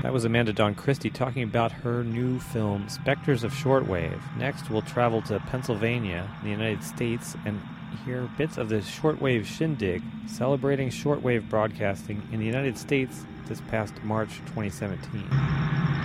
That was Amanda Dawn Christie talking about her new film, Spectres of Shortwave. Next, we'll travel to Pennsylvania in the United States and hear bits of the Shortwave Shindig, celebrating shortwave broadcasting in the United States this past March 2017.